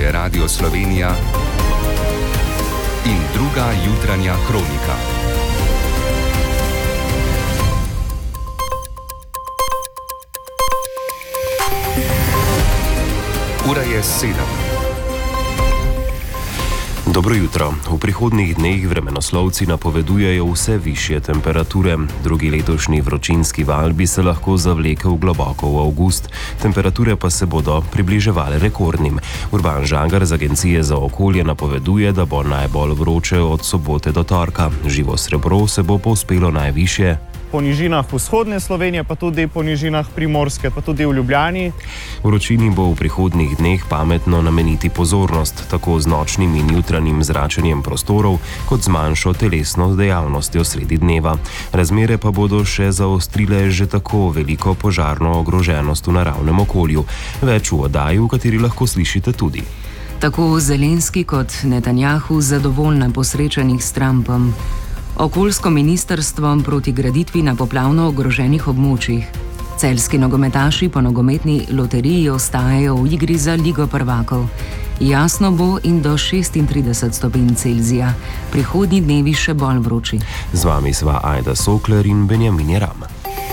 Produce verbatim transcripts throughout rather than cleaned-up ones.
je Radio Slovenija in druga jutranja kronika. Ura je sedem. Dobro jutro. V prihodnjih dneh vremenoslovci napovedujejo vse višje temperature. Drugi letošnji vročinski val bi se lahko zavlekel globoko v avgust, temperature pa se bodo približevale rekordnim. Urban Žagar z Agencije za okolje napoveduje, da bo najbolj vroče od sobote do torka. Živo srebro se bo povzpelo najvišje po nižinah vzhodne Slovenije, pa tudi po nižinah Primorske, pa tudi v Ljubljani. Vročini bo v prihodnjih dneh pametno nameniti pozornost, tako z nočnim in jutranjim zračenjem prostorov, kot z manjšo telesno dejavnostjo sredi dneva. Razmere pa bodo še zaostrile že tako veliko požarno ogroženost v naravnem okolju. Več v oddaji, v kateri lahko slišite tudi. Tako Zelenski kot Netanjahu zadovoljna po srečanjih s Trumpom. Okoljsko ministrstvo proti graditvi na poplavno ogroženih območjih. Celjski nogometaši po nogometni loteriji ostajajo v igri za Ligo prvakov. Jasno bo in do šestintrideset stopinj Celzija. Prihodnji dnevi še bolj vroči. Z vami sva Ajda Sokler in Benjamin Ram.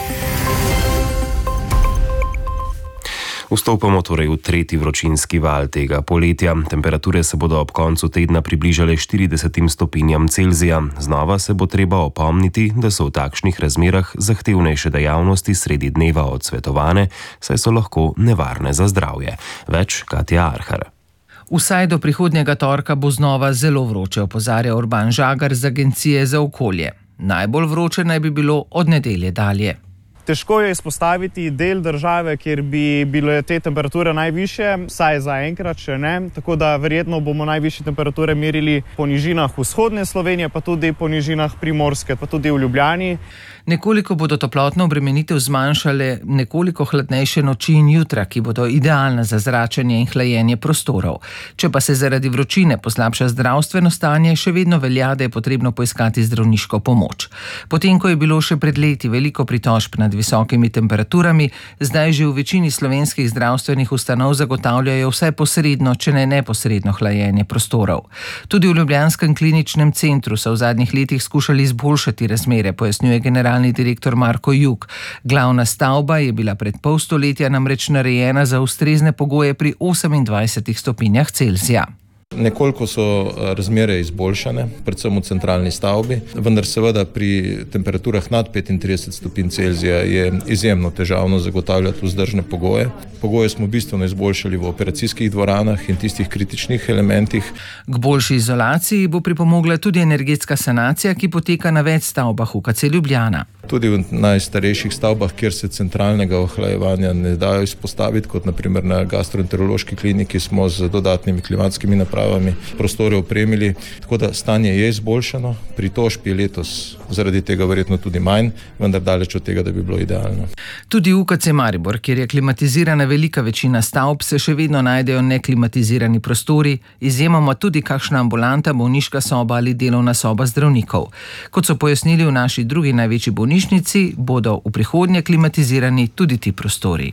Vstopamo torej v tretji vročinski val tega poletja. Temperature se bodo ob koncu tedna približale štiridesetim stopinjam Celzija. Znova se bo treba opomniti, da so v takšnih razmerah zahtevnejše dejavnosti sredi dneva odsvetovane, saj so lahko nevarne za zdravje. Več Katja Arhar. Vsaj do prihodnjega torka bo znova zelo vroče, opozarja Urban Žagar z Agencije za okolje. Najbolj vroče naj bi bilo od nedelje dalje. Težko je izpostaviti del države, kjer bi bile te temperature najvišje, saj zaenkrat še ne, tako da verjetno bomo najvišje temperature merili po nižinah vzhodne Slovenije, pa tudi po nižinah Primorske, pa tudi v Ljubljani. Nekoliko bodo toplotno obremenitev zmanjšale nekoliko hladnejše noči in jutra, ki bodo idealne za zračenje in hlajenje prostorov. Če pa se zaradi vročine poslabša zdravstveno stanje, še vedno velja, da je potrebno poiskati zdravniško pomoč. Potem, ko je bilo še pred leti veliko pritožb nad visokimi temperaturami, zdaj že v večini slovenskih zdravstvenih ustanov zagotavljajo vsaj posredno, če ne neposredno hlajenje prostorov. Tudi v ljubljanskem kliničnem centru so v zadnjih letih skušali izboljšati razmere, pojasnjuje generalni direktor Marko Jug. Glavna stavba je bila pred pol stoletja namreč narejena za ustrezne pogoje pri osemindvajsetih stopinjah Celzija. Nekoliko so razmere izboljšane, predvsem v centralni stavbi, vendar seveda pri temperaturah nad petintrideset stopinj Celzija je izjemno težavno zagotavljati vzdržne pogoje. Pogoje smo bistveno izboljšali v operacijskih dvoranah in tistih kritičnih elementih. K boljši izolaciji bo pripomogla tudi energetska sanacija, ki poteka na več stavbah v K C Ljubljana. Tudi v najstarejših stavbah, kjer se centralnega ohlajevanja ne dajo izpostaviti, kot naprimer na gastroenterološki kliniki, smo z dodatnimi klimatskimi napravami prostore opremili, tako da stanje je izboljšano. Pritožb je letos zaradi tega verjetno tudi manj, vendar daleč od tega, da bi bilo idealno. Tudi v U K C Maribor, kjer je klimatizirana velika večina stavb, se še vedno najdejo neklimatizirani prostori, izjemoma tudi kakšna ambulanta, bolniška soba ali delovna soba zdravnikov. Kot so pojasnili v naši drugi največji bolnišnici, bodo v prihodnje klimatizirani tudi ti prostori.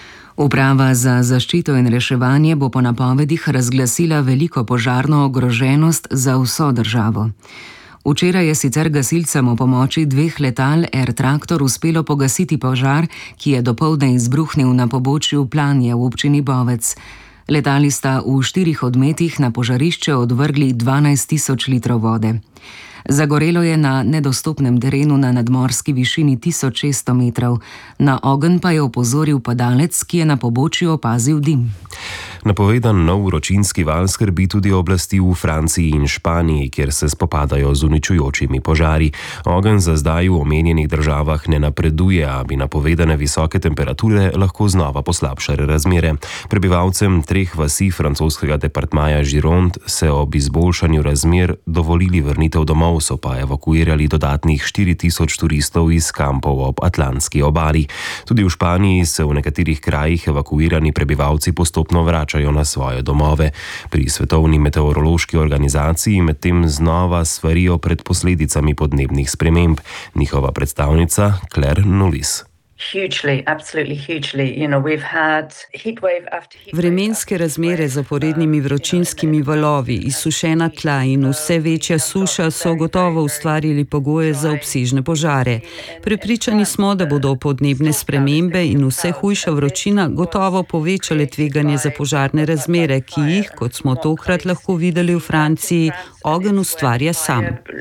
Uprava za zaščito in reševanje bo po napovedih razglasila veliko požarno ogroženost za vso državo. Včeraj je sicer gasilcem v pomoči dveh letal Air Tractor uspelo pogasiti požar, ki je dopoldne izbruhnil na pobočju Planje v občini Bovec. Letali sta v štirih odmetih na požarišče odvrgli dvanajst tisoč litrov vode. Zagorelo je na nedostopnem terenu na nadmorski višini tisoč šeststo metrov. Na ogenj pa je opozoril padalec, ki je na pobočju opazil dim. Napovedan nov vročinski val skrbi tudi oblasti v Franciji in Španiji, kjer se spopadajo z uničujočimi požari. Ogenj za zdaj v omenjenih državah ne napreduje, a bi napovedane visoke temperature lahko znova poslabšale razmere. Prebivalcem treh vasi francoskega departmaja Gironde se ob izboljšanju razmer dovolili vrnitev domov, so pa evakuirali dodatnih štiri tisoč turistov iz kampov ob atlantski obali. Tudi v Španiji se v nekaterih krajih evakuirani prebivalci postopno vračajo na svoje domove. Pri Svetovni meteorološki organizaciji medtem znova svarijo pred posledicami podnebnih sprememb. Njihova predstavnica Claire Nulis. Vremenske razmere z zaporednimi vročinskimi valovi, izsušena tla in vse večja suša so gotovo ustvarili pogoje za obsežne požare. Prepričani smo, da bodo podnebne spremembe in vse hujša vročina gotovo povečale tveganje za požarne razmere, ki jih, kot smo tokrat lahko videli v Franciji, ogenj ustvarja sam.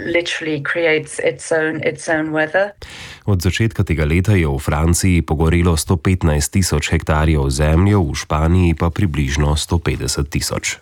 Od začetka tega leta je v Franciji pogorelo sto petnajst tisoč hektarjev zemlje, v Španiji pa približno sto petdeset tisoč.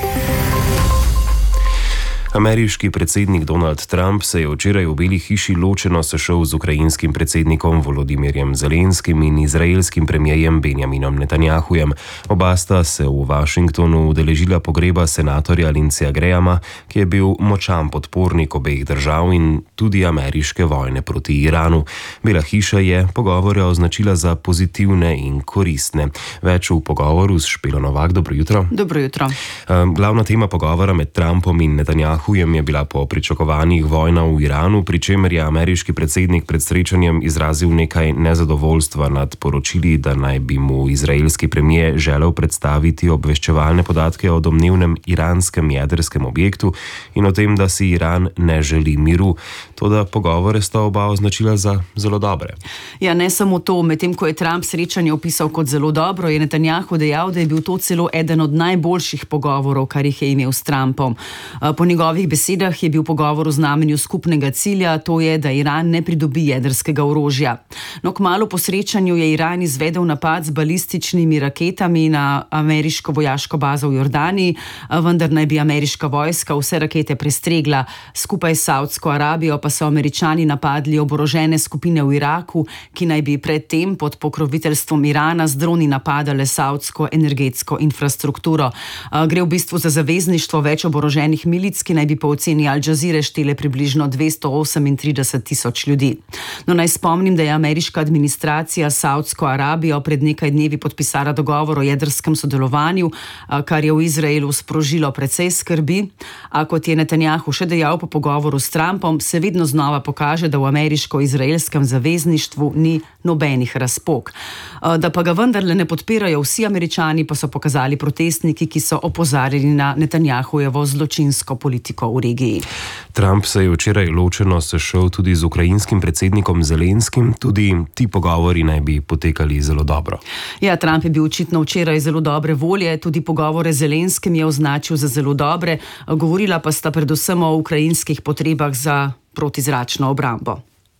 Ameriški predsednik Donald Trump se je včeraj v Beli hiši ločeno sešel z ukrajinskim predsednikom Volodymyrjem Zelenskim in izraelskim premierjem Benjaminom Netanjahujem. Oba sta se v Washingtonu udeležila pogreba senatorja Lindseyja Grahama, ki je bil močan podpornik obeh držav in tudi ameriške vojne proti Iranu. Bela hiša je pogovore označila za pozitivne in koristne. Več v pogovoru s Špelo Novak. Dobro jutro. Dobro jutro. Glavna tema pogovora med Trumpom in Netanjahujem je bila po pričakovanjih vojna v Iranu, pri čemer je ameriški predsednik pred srečanjem izrazil nekaj nezadovoljstva nad poročili, da naj bi mu izraelski premijer želel predstaviti obveščevalne podatke o domnevnem iranskem jedrskem objektu in o tem, da si Iran ne želi miru. Toda pogovore sta oba označila za zelo dobre. Ja, ne samo to. Medtem ko je Trump srečanje opisal kot zelo dobro, je Netanjahu dejal, da je bil to celo eden od najboljših pogovorov, kar jih je imel s Trumpom. Po njegovih besedah je bil pogovor v znamenju skupnega cilja, to je, da Iran ne pridobi jedrskega orožja. No, kmalu po srečanju je Iran izvedel napad z balističnimi raketami na ameriško vojaško bazo v Jordaniji, vendar naj bi ameriška vojska vse rakete prestregla. Skupaj s Saudsko Arabijo pa so Američani napadli oborožene skupine v Iraku, ki naj bi predtem pod pokroviteljstvom Irana z droni napadale saudsko energetsko infrastrukturo. Gre v bistvu za zavezništvo več oboroženih milic, ki naj bi po oceni Al Jazeere štele približno dvesto osemintrideset tisoč ljudi. No, naj spomnim, da je ameriška administracija s Saudsko Arabijo pred nekaj dnevi podpisala dogovor o jedrskem sodelovanju, kar je v Izraelu sprožilo precej skrbi. A kot je Netanjahu še dejal po pogovoru s Trumpom, se vedno znova pokaže, da v ameriško-izraelskem zavezništvu ni nobenih razpok. Da pa ga vendarle ne podpirajo vsi Američani, pa so pokazali protestniki, ki so opozarjali na Netanjahujevo zločinsko politiko v regiji. Trump se je včeraj ločeno sešel tudi z ukrajinskim predsednikom Zelenskim, tudi ti pogovori naj bi potekali zelo dobro. Ja, Trump je bil očitno včeraj zelo dobre volje, tudi pogovore z Zelenskim je označil za zelo dobre, govorila pa sta predvsem o ukrajinskih potrebah za protizračno obrambo.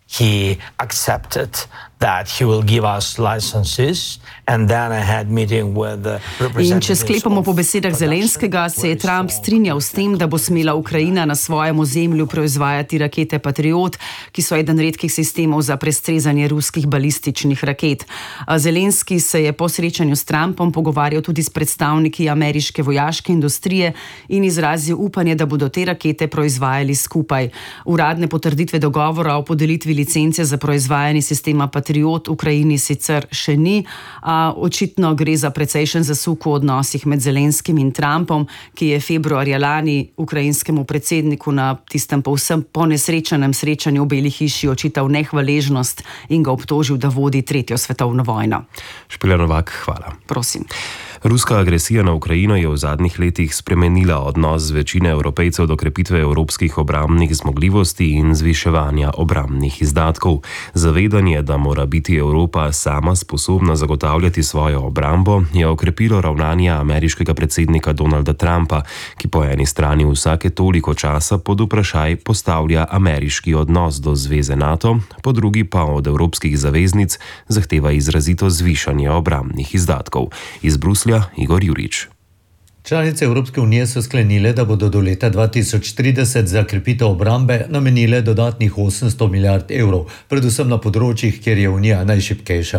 He accepted that he will give us licenses and then I had meeting with the representatives. In če sklepamo po besedah Zelenskega, se je Trump strinjal s tem, da bo smela Ukrajina na svojem ozemlju proizvajati rakete Patriot, ki so eden redkih sistemov za prestrezanje ruskih balističnih raket. Zelenski se je po srečanju s Trumpom pogovarjal tudi s predstavniki ameriške vojaške industrije in izrazil upanje, da bodo te rakete proizvajali skupaj. Uradne potrditve dogovora o podelitvi licence za proizvajanje sistema Patriot v Ukrajini sicer še ni, a očitno gre za precejšen zasuk v odnosih med Zelenskim in Trumpom, ki je februarja lani ukrajinskemu predsedniku na tistem povsem ponesrečenem srečanju v Beli hiši očital nehvaležnost in ga obtožil, da vodi tretjo svetovno vojno. Špela Novak, hvala. Prosim. Ruska agresija na Ukrajino je v zadnjih letih spremenila odnos večine Evropejcev do krepitve evropskih obrambnih zmogljivosti in zviševanja obrambnih izdatkov. Zavedanje, da mora biti Evropa sama sposobna zagotavljati svojo obrambo, je okrepilo ravnanje ameriškega predsednika Donalda Trumpa, ki po eni strani vsake toliko časa pod vprašaj postavlja ameriški odnos do zveze NATO, po drugi pa od evropskih zaveznic zahteva izrazito zvišanje obrambnih izdatkov. Iz Bruslja Igor Jurič. Članice Evropske unije so sklenile, da bodo do leta dva tisoč trideset za krepitev obrambe namenile dodatnih osemsto milijard evrov, predvsem na področjih, kjer je Unija najšibkejša.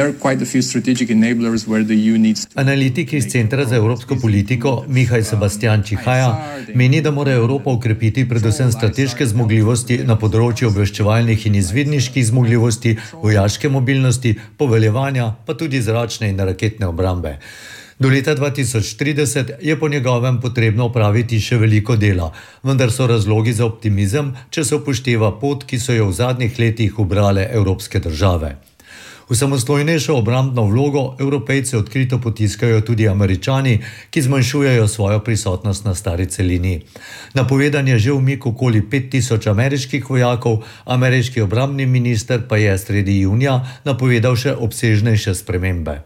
Analitik iz Centra za evropsko politiko Mihaj Sebastian Čihaja meni, da mora Evropa ukrepiti predvsem strateške zmogljivosti na področju obveščevalnih in izvidniških zmogljivosti, vojaške mobilnosti, poveljevanja, pa tudi zračne in raketne obrambe. Do leta dva tisoč trideset je po njegovem potrebno opraviti še veliko dela, vendar so razlogi za optimizem, če se upošteva pot, ki so jo v zadnjih letih ubrale evropske države. V samostojnejšo obrambno vlogo Evropejce odkrito potiskajo tudi Američani, ki zmanjšujejo svojo prisotnost na stari celini. Napovedan je že umik okoli pet tisoč ameriških vojakov, ameriški obrambni minister pa je sredi junija napovedal še obsežnejše spremembe.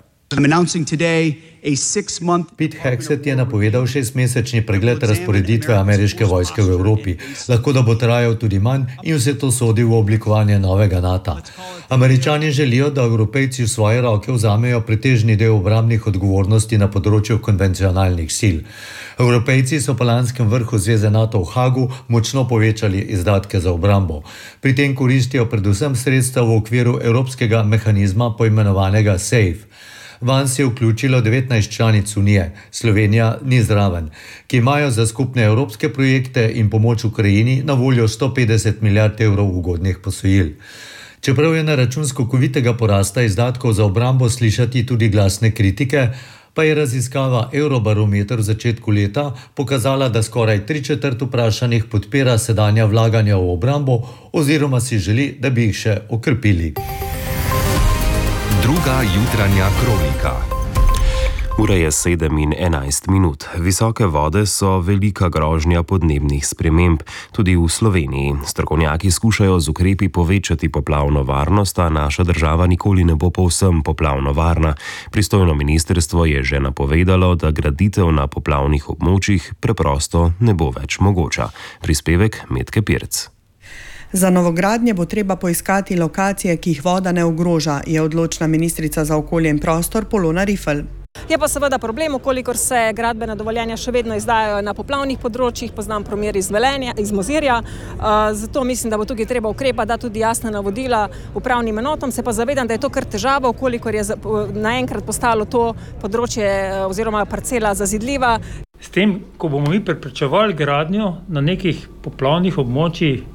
Pete Hegseth je napovedal šestmesečni pregled razporeditve ameriške vojske v Evropi. Lahko da bo trajal tudi manj in vse to sodi v oblikovanje novega NATO. Američani želijo, da Evropejci v svoje roke vzamejo pretežni del obrambnih odgovornosti na področju konvencionalnih sil. Evropejci so po lanskem vrhu Zveze NATO v Hagu močno povečali izdatke za obrambo. Pri tem koristijo predvsem sredstva v okviru evropskega mehanizma poimenovanega SAFE. Van se je vključilo devetnajst članic Unije, Slovenija ni zraven, ki imajo za skupne evropske projekte in pomoč Ukrajini na voljo sto petdeset milijard evrov ugodnih posojil. Čeprav je na račun skokovitega porasta izdatkov za obrambo slišati tudi glasne kritike, pa je raziskava Eurobarometer v začetku leta pokazala, da skoraj tri četrt vprašanih podpira sedanja vlaganja v obrambo oziroma si želi, da bi jih še okrepili. Druga jutranja kronika. Ura je sedem in enajst minut. Visoke vode so velika grožnja podnebnih sprememb, tudi v Sloveniji. Strokovnjaki skušajo z ukrepi povečati poplavno varnost, a naša država nikoli ne bo povsem poplavno varna. Pristojno ministrstvo je že napovedalo, da graditev na poplavnih območjih preprosto ne bo več mogoča. Prispevek Metke Pirc. Za novogradnje bo treba poiskati lokacije, ki jih voda ne ogroža, je odločna ministrica za okolje in prostor Polona Rifl. Je pa seveda problem, kolikor se gradbena dovoljenja še vedno izdajajo na poplavnih področjih, poznam primer iz Velenja, iz Mozirja, zato mislim, da bo tukaj treba ukrepati, da tudi jasna navodila upravnim enotom, se pa zavedam, da je to kar težava, kolikor je naenkrat postalo to področje oziroma parcela zazidljiva. S tem, ko bomo mi preprečevali gradnjo na nekih poplavnih območjih,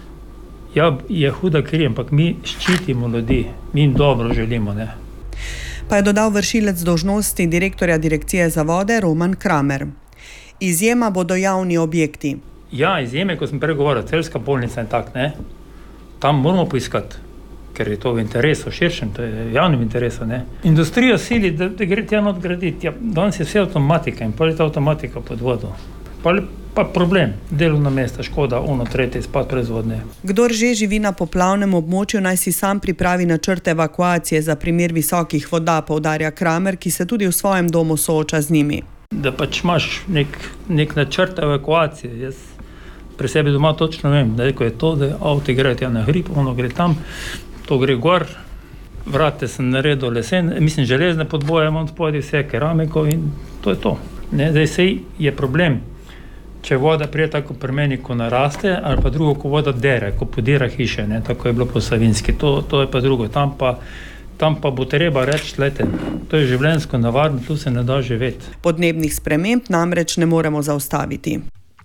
ja, je huda kri, ampak mi ščitimo ljudi, mi jim dobro želimo, ne. Pa je dodal vršilec dolžnosti direktorja Direkcije za vode Roman Kramer. Izjema bodo javni objekti. Ja, izjeme, ko sem prej govoril, Celjska bolnica in tak, ne. Tam moramo poiskati, ker je to v interesu širšem, to je javnim interesu, ne. Industrija sili, da, da gre tja nadgraditi. Ja, danes je vse avtomatika in pa je ta avtomatika pod vodo. Pa Pa problem, delovna mesta, škoda, ono, tretje, izpad proizvodnje. Kdor že živi na poplavnem območju, naj si sam pripravi načrt evakuacije za primer visokih voda, poudarja Kramer, ki se tudi v svojem domu sooča z njimi. Da pač imaš nek, nek načrt evakuacije. Jaz pri sebi doma točno vem, da je to, da avto gre tja na hrib, ono gre tam, to gre gor, vrate sem naredil lesen, mislim, železne podboje, imam spodaj vse keramiko in to je to. Ne, zdaj sej je problem. Če voda prije tako pri meni, ko naraste, ali pa drugo, ko voda dere, ko podira hiše, ne, tako je bilo po Savinski, to, to je pa drugo. Tam pa, tam pa bo treba reči, lete, to je življenjsko navarno, tu se ne da živeti. Podnebnih sprememb namreč ne moremo zaustaviti.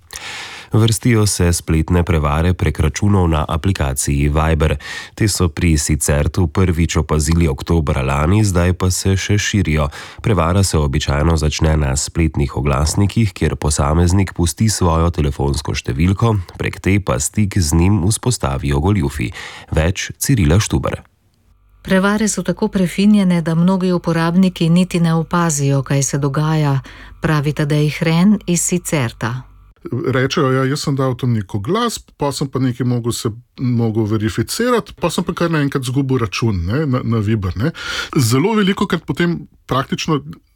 Vrstijo se spletne prevare prek računov na aplikaciji Viber. Te so pri Sicertu prvič opazili oktobra lani, zdaj pa se še širijo. Prevara se običajno začne na spletnih oglasnikih, kjer posameznik pusti svojo telefonsko številko, prek te pa stik z njim vzpostavijo goljufi. Več Cirila Štuber. Prevare so tako prefinjene, da mnogi uporabniki niti ne opazijo, kaj se dogaja, pravi Tadej Hren iz Sicerta. Rečejo, ja, jaz sem dal tam neko glas, pa sem pa nekaj mogel se mogel verificirati, pa sem pa kar naenkrat zgubil račun, ne, na, na Viber. Ne. Zelo veliko, ker potem praktično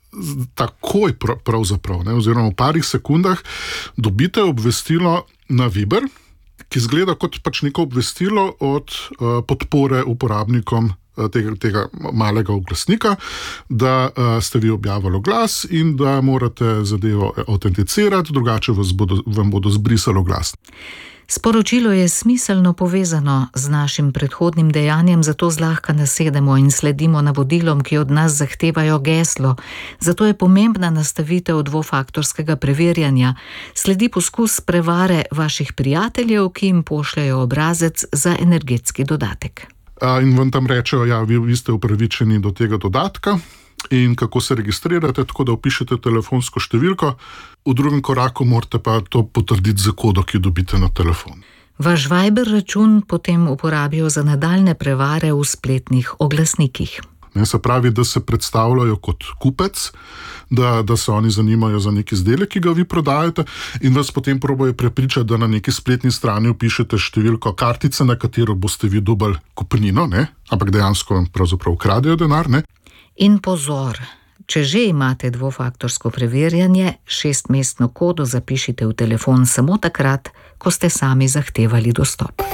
takoj pravzaprav, ne, oziroma v parih sekundah dobite obvestilo na Viber, ki izgleda kot pač neko obvestilo od uh, podpore uporabnikom Tega, tega malega oglasnika, da uh, ste vi objavili glas in da morate zadevo autenticirati, drugače vas bodo, vam bodo zbrisali glas. Sporočilo je smiselno povezano z našim predhodnim dejanjem, zato zlahka nasedemo in sledimo navodilom, ki od nas zahtevajo geslo. Zato je pomembna nastavitev dvofaktorskega preverjanja. Sledi poskus prevare vaših prijateljev, ki jim pošljajo obrazec za energetski dodatek. In vam tam rečejo, ja, vi, vi ste upravičeni do tega dodatka in kako se registrirate, tako da vpišete telefonsko številko, v drugem koraku morate pa to potrditi z kodo, ki dobite na telefon. Vaš Viber račun potem uporabijo za nadaljne prevare v spletnih oglasnikih. Ne, se pravi, da se predstavljajo kot kupec, da, da se oni zanimajo za neki izdelek, ki ga vi prodajate, in vas potem probajo prepričati, da na neki spletni strani vpišete številko kartice, na katero boste vi dobili kupnino, ne? Ampak dejansko vam pravzaprav ukradejo denar. Ne? In pozor, če že imate dvofaktorsko preverjanje, šestmestno kodo zapišite v telefon samo takrat, ko ste sami zahtevali dostop.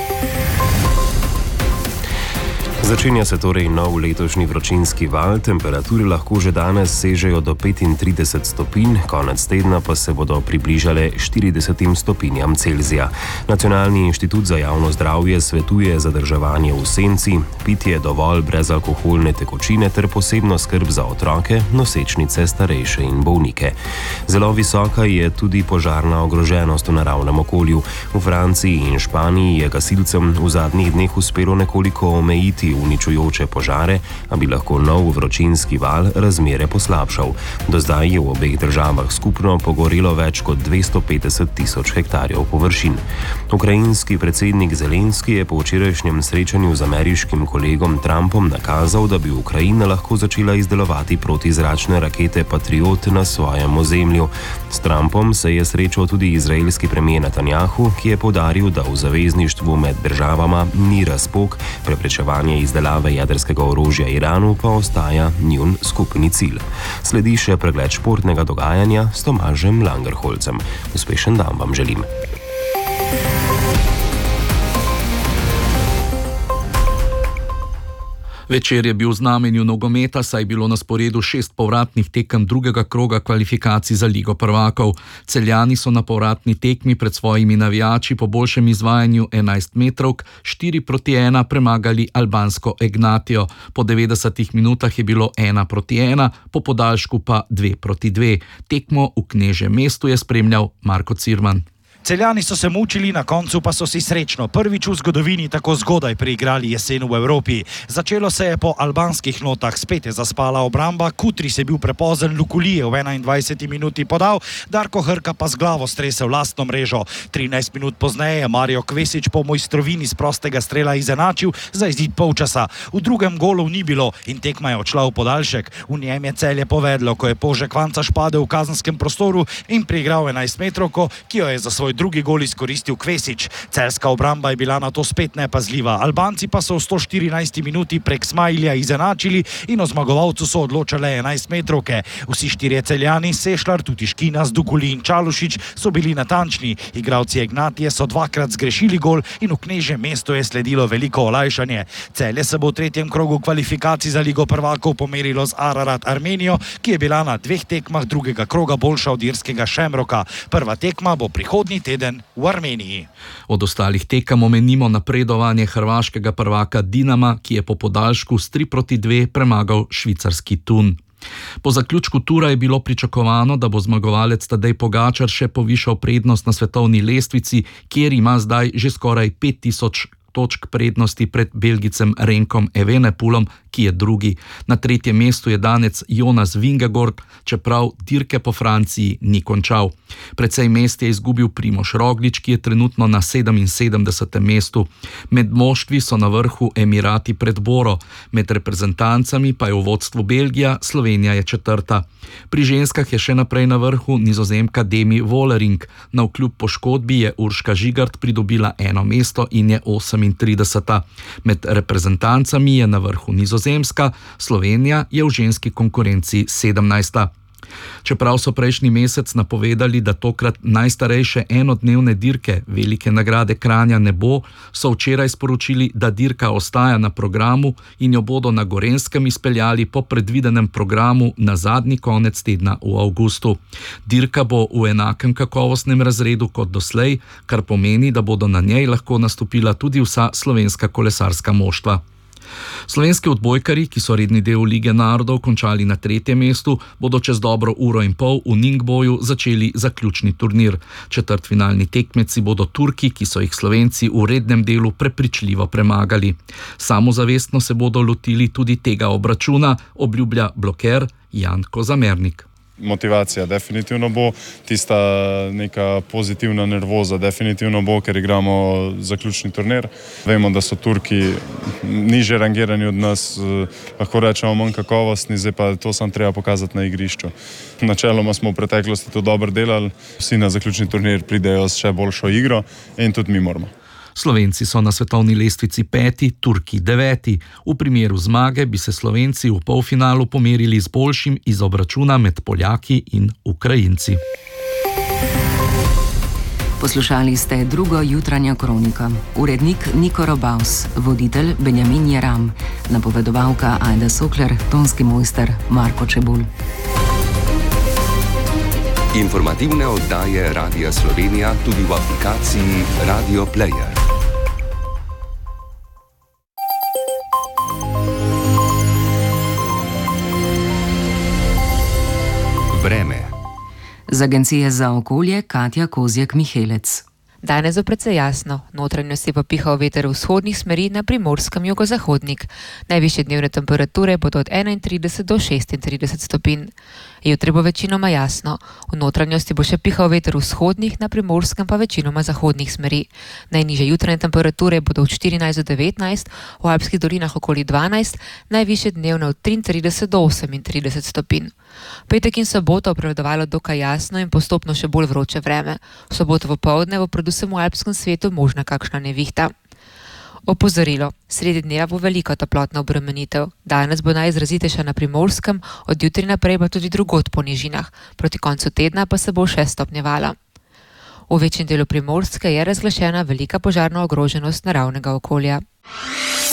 Začenja se torej nov letošnji vročinski val, temperature lahko že danes sežejo do petintrideset stopinj, konec tedna pa se bodo približale štiridesetim stopinjam Celzija. Nacionalni inštitut za javno zdravje svetuje zadrževanje v senci, pitje dovolj brezalkoholne tekočine ter posebno skrb za otroke, nosečnice, starejše in bolnike. Zelo visoka je tudi požarna ogroženost v naravnem okolju. V Franciji in Španiji je gasilcem v zadnjih dneh uspelo nekoliko omejiti uničujoče požare, a bi lahko nov vročinski val razmere poslabšal. Do zdaj je v obeh državah skupno pogorelo več kot dvesto petdeset tisoč hektarjev površin. Ukrajinski predsednik Zelenski je po včerajšnjem srečanju z ameriškim kolegom Trumpom nakazal, da bi Ukrajina lahko začela izdelovati protizračne rakete Patriot na svojem ozemlju. S Trumpom se je srečal tudi izraelski premijer Netanjahu, ki je poudaril, da v zavezništvu med državama ni razpok, preprečevanje izdelave jedrskega orožja Iranu pa ostaja njun skupni cilj. Sledi še pregled športnega dogajanja s Tomažem Langerholcem. Uspešen dan vam želim. Večer je bil v znamenju nogometa, saj je bilo na sporedu šest povratnih tekem drugega kroga kvalifikacij za Ligo prvakov. Celjani so na povratni tekmi pred svojimi navijači po boljšem izvajanju enajstmetrovk štiri proti ena premagali albansko Egnatijo. Po devetdesetih minutah je bilo ena proti ena, po podaljšku pa dve proti dve. Tekmo v Knežjem mestu je spremljal Marko Cirman. Celjani so se mučili, na koncu pa so si srečno prvič v zgodovini tako zgodaj preigrali jesen v Evropi. Začelo se je po albanskih notah, spet je zaspala obramba, Kutris je bil prepozen, Lukuli je v enaindvajseti minuti podal, Darko Hrka pa z glavo stresel lastno mrežo. trinajst minut pozneje je Mario Kvesič po mojstrovini z prostega strela izenačil za izid polčasa. V drugem golu ni bilo in tekma je odšla v podaljšek. V njem je Celje povedlo, ko je Požek Vancaš padel v kazenskem prostoru in preigral enajstmetrovko, ki jo je za svoj drugi gol izkoristil Kvesič. Celjska obramba je bila na to spet nepazljiva. Albanci pa so v sto štirinajsti minuti prek Smajlija izenačili in o zmagovalcu so odločale enajstmetrovke. Vsi štirje Celjani, Sešlar, tudi Škinas, Dukuli in Čalušić so bili natančni. Igralci Egnatije so dvakrat zgrešili gol in v Knežjem mestu je sledilo veliko olajšanje. Celje se bo v tretjem krogu kvalifikacij za Ligo prvakov pomerilo z Ararat Armenijo, ki je bila na dveh tekmah drugega kroga boljša od irskega Šemroka. Prva tekma bo prihodnji teden v Armeniji. Od ostalih tekem omenimo napredovanje hrvaškega prvaka Dinama, ki je po podaljšku s tri proti dve premagal švicarski Thun. Po zaključku tura je bilo pričakovano, da bo zmagovalec Tadej Pogačar še povišal prednost na svetovni lestvici, kjer ima zdaj že skoraj pet tisoč točk prednosti pred Belgicem Renkom Evenepoelom, ki je drugi. Na tretjem mestu je danec Jonas Vingegaard, čeprav dirke po Franciji ni končal. Precej mest je izgubil Primož Roglič, ki je trenutno na sedeminsedemdesetem mestu. Med moštvi so na vrhu Emirati pred Boro, med reprezentancami pa je v vodstvu Belgija, Slovenija je četrta. Pri ženskah je še naprej na vrhu Nizozemka Demi Vollering. Navkljub poškodbi je Urška Žigart pridobila eno mesto in je osemintrideseta. Med reprezentancami je na vrhu Nizozemska, Slovenija je v ženski konkurenci sedemnajsta. Čeprav so prejšnji mesec napovedali, da tokrat najstarejše enodnevne dirke velike nagrade Kranja ne bo, so včeraj sporočili, da dirka ostaja na programu in jo bodo na Gorenjskem izpeljali po predvidenem programu na zadnji konec tedna v avgustu. Dirka bo v enakem kakovostnem razredu kot doslej, kar pomeni, da bodo na njej lahko nastopila tudi vsa slovenska kolesarska moštva. Slovenski odbojkarji, ki so redni del Lige narodov končali na tretjem mestu, bodo čez dobro uro in pol v Ningboju začeli zaključni turnir. Četrtfinalni tekmeci bodo Turki, ki so jih Slovenci v rednem delu prepričljivo premagali. Samozavestno se bodo lotili tudi tega obračuna, obljublja bloker Jan Kozamernik. Motivacija definitivno bo, tista neka pozitivna nervoza definitivno bo, ker igramo zaključni turnir. Vemo, da so Turki niže rangirani od nas, lahko rečemo manj kakovostni, zdaj pa to sam treba pokazati na igrišču. Načeloma smo v preteklosti to dobro delali, vsi na zaključni turnir pridejo s še boljšo igro in tudi mi moramo. Slovenci so na svetovni lestvici peti, Turki deveti. V primeru zmage bi se Slovenci v polfinalu pomerili z boljšim iz obračuna med Poljaki in Ukrajinci. Poslušali ste drugo Jutranja kronika. Urednik Niko Robaus, voditelj Benjamin Jeram, napovedovalka Ajda Sokler, tonski mojster Marko Čebulj. Informativne oddaje Radia Slovenija tudi v aplikaciji Radio Player. Vreme. Z Agencije za okolje Katja Kozjek-Mihelec. Danes bo precej jasno, notranjosti pa pihal veter vzhodnih smeri na Primorskem jugozahodnik. Najvišje dnevne temperature bodo od enaintrideset do šestintrideset stopinj. Jutri bo večinoma jasno, v notranjosti bo še pihal veter vzhodnih, na Primorskem pa večinoma zahodnih smeri. Najnižje jutranje temperature bodo od štirinajst do devetnajst, v alpskih dolinah okoli dvanajst, najvišje dnevne od triintrideset do osemintrideset stopinj. Petek in soboto prevladovalo dokaj jasno in postopno še bolj vroče vreme. V soboto popoldne bo predvsem v alpskem svetu možna kakšna nevihta. Opozorilo. Sredi dneva bo veliko toplotna obremenitev. Danes bo najizrazitejša na Primorskem, od jutri naprej pa tudi drugod po nižinah. Proti koncu tedna pa se bo še stopnjevala. V večjem delu Primorske je razglašena velika požarna ogroženost naravnega okolja.